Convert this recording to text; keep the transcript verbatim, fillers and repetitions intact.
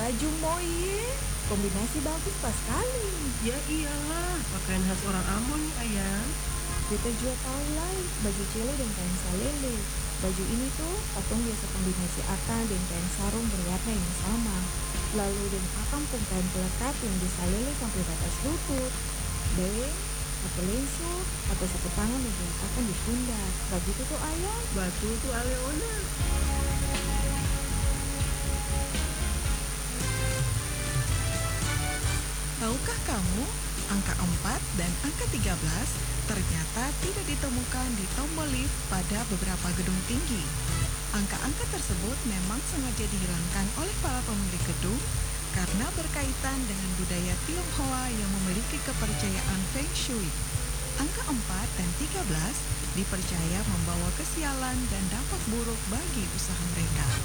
baju moye. Kombinasi bagus pas sekali. Ya iyalah, pakaian khas orang Ambon nih ayang. Kita juga tahu lah baju celo dan kain salele. Baju ini tuh Otong biasa kombinasi akan dan kain sarung berwarna yang sama. Lalu dan akang pun kain pelekat yang disalele sampai batas lutut. Beng, atau lensu, atau satu tangan yang diletakkan di pundak. Begitu tuh ayam. Batu tuh Aleona. Tahukah kamu, angka empat dan angka tiga belas ternyata tidak ditemukan di tombol lift pada beberapa gedung tinggi. Angka-angka tersebut memang sengaja dihilangkan oleh para pemilik gedung karena berkaitan dengan budaya Tionghoa yang memiliki kepercayaan Feng Shui. Angka empat dan tiga belas dipercaya membawa kesialan dan dampak buruk bagi usaha mereka.